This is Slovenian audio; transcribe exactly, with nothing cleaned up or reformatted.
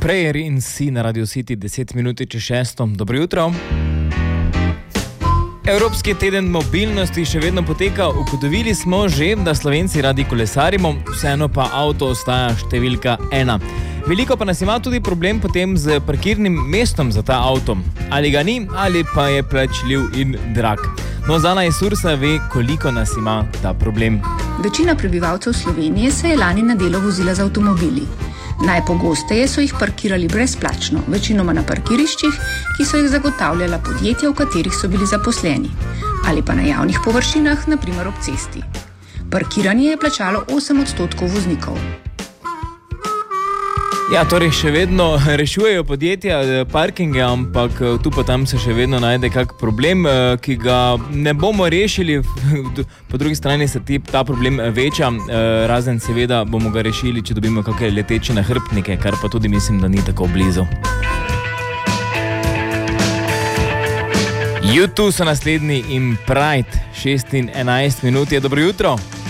Prayer in si na Radio City deset minut čez šesto. Dobro jutro. Evropski teden mobilnosti še vedno poteka. Ugotovili smo že, da Slovenci radi kolesarimo, vseeno pa avto ostaja številka ena. Veliko pa nas ima tudi problem potem z parkirnim mestom za ta avto. Ali ga ni, ali pa je plačljiv in drag. No, Zana iz Sursa ve, koliko nas ima ta problem. Večina prebivalcev Slovenije se je lani na delo vozila z avtomobili. Najpogosteje so jih parkirali brezplačno, večinoma na parkiriščih, ki so jih zagotavljala podjetja, v katerih so bili zaposleni, ali pa na javnih površinah, na primer ob cesti. Parkiranje je plačalo osem odstotkov voznikov. Ja, torej še vedno rešujejo podjetja parkinge, ampak tu pa tam se še vedno najde kak problem, ki ga ne bomo rešili. Po drugi strani se ti, ta problem veča, razen seveda bomo ga rešili, če dobimo kakšne leteče nahrbtnike, kar pa tudi mislim, da ni tako blizu. YouTube so naslednji in Pride, šest in enajst minut je. Dobro jutro.